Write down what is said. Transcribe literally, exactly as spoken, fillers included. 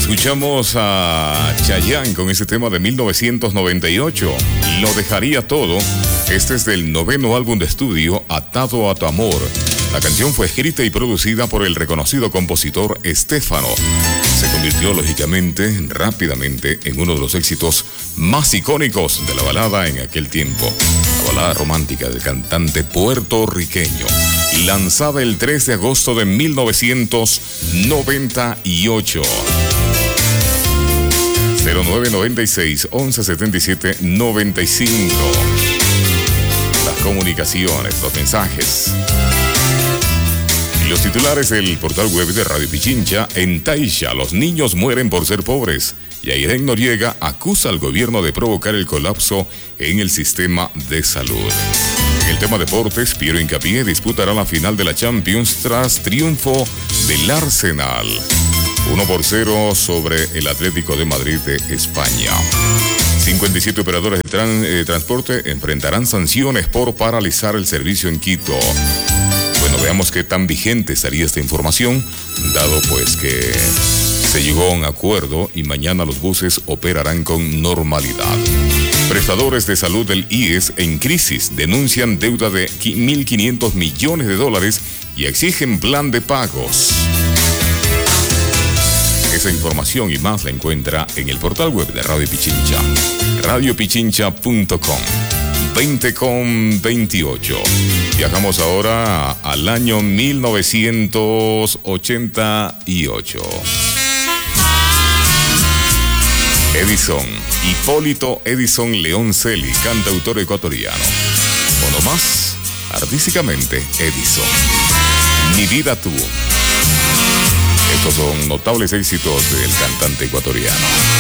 Escuchamos a Chayanne con ese tema de mil novecientos noventa y ocho, Lo dejaría todo. Este es del noveno álbum de estudio, Atado a tu amor. La canción fue escrita y producida por el reconocido compositor Estéfano. Se convirtió lógicamente, rápidamente, en uno de los éxitos más icónicos de la balada en aquel tiempo. La balada romántica del cantante puertorriqueño, lanzada el tres de agosto de mil novecientos noventa y ocho. cero nueve noventa y seis, once setenta y siete, noventa y cinco. Las comunicaciones, los mensajes. Y los titulares del portal web de Radio Pichincha: en Taisha, los niños mueren por ser pobres. Yairen Noriega acusa al gobierno de provocar el colapso en el sistema de salud. En el tema deportes, Piero Hincapié disputará la final de la Champions tras triunfo del Arsenal. uno por cero sobre el Atlético de Madrid de España. cincuenta y siete operadores de tran, eh, transporte enfrentarán sanciones por paralizar el servicio en Quito. Bueno, veamos qué tan vigente estaría esta información, dado pues que se llegó a un acuerdo y mañana los buses operarán con normalidad. Prestadores de salud del I E S en crisis denuncian deuda de mil quinientos millones de dólares y exigen plan de pagos. Esa información y más la encuentra en el portal web de Radio Pichincha, radio pichincha punto com. veinte con veintiocho. Viajamos ahora al año mil novecientos ochenta y ocho. Edison, Hipólito Edison León Celi, cantautor ecuatoriano. O no más, artísticamente Edison. Mi vida tú. Estos son notables éxitos del cantante ecuatoriano.